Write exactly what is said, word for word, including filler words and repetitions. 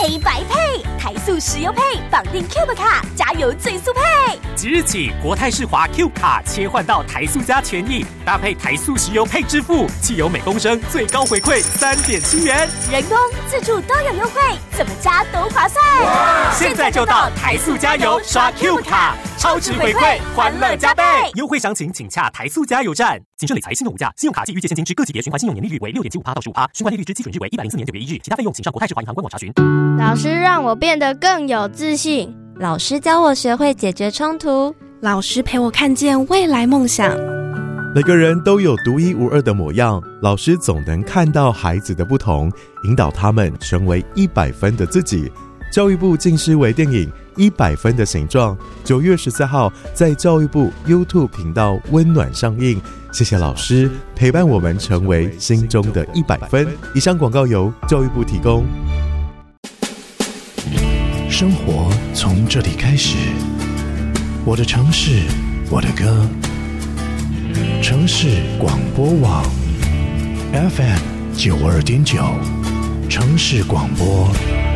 黑白配，台塑石油配，绑定 Cube 卡，加油最速配。 即日起，国泰世华 Cube 卡切换到台塑加权益，搭配台塑石油配支付，汽油每公升最高回馈三点七元， 人工、自助都有优惠，怎么加都划算。 现在就到台塑加油刷 Cube 卡，超值回馈，欢乐加倍。优惠详情请洽台塑加油站。谨慎理财，信用无价，信用卡及预借现金之各级别循环信用年利率为 百分之六点七五 到十五%，循环利率之基准日为一百零四年九月一日，其他费用请上国泰世华银行官网查询。 老师让我变得更有自信， 老师教我学会解决冲突， 老师陪我看见未来梦想。 每个人都有独一无二的模样，老师总能看到孩子的不同，引导他们成为一百分的自己。教育部近视微电影《一百分的形状》九月十四号在教育部 YouTube 频道温暖上映。谢谢老师陪伴我们成为心中的一百分。以上广告由教育部提供。 生活从这里开始，我的城市，我的歌。城市广播网 F M 九二点九，城市广播。